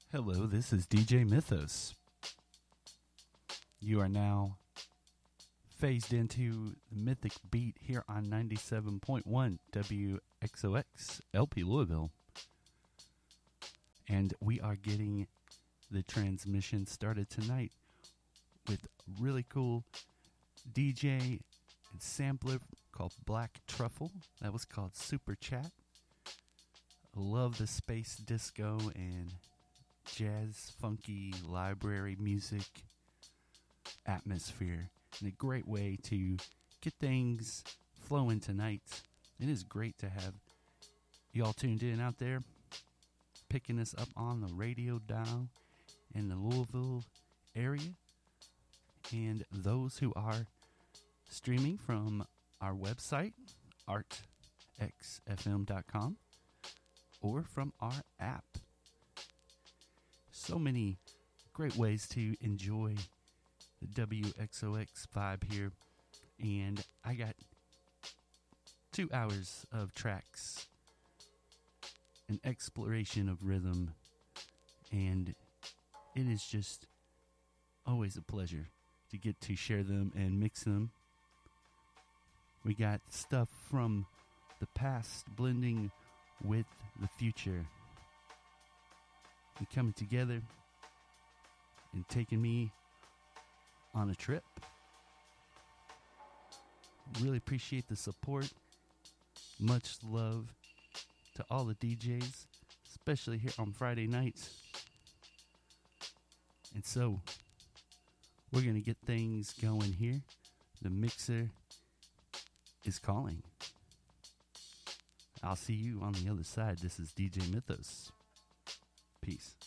Hello, this is DJ Mythos. You are now phased into the Mythic Beat here on 97.1 WXOX LP Louisville. And we are getting the transmission started tonight with really cool DJ and sampler called Black Truffle. That was called Super Chat. I love the space disco and jazz, funky, library music atmosphere, and a great way to get things flowing tonight. It is great to have y'all tuned in out there, picking us up on the radio dial in the Louisville area, and those who are streaming from our website, artxfm.com, or from our app. So many great ways to enjoy the WXOX vibe here. And I got 2 hours of tracks, an exploration of rhythm, and it is just always a pleasure to get to share them and mix them. We got stuff from the past blending with the future and coming together and taking me on a trip. Really appreciate the support. Much love to all the DJs, especially here on Friday nights. And so, we're going to get things going here. The mixer is calling. I'll see you on the other side. This is DJ Mythos. Peace.